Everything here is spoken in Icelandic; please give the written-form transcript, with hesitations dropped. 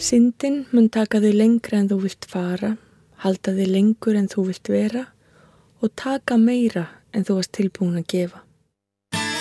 Syndin mun taka þig lengra en þú vilt fara, halda þig lengur en þú vilt vera og taka meira en þú varst tilbúin að gefa.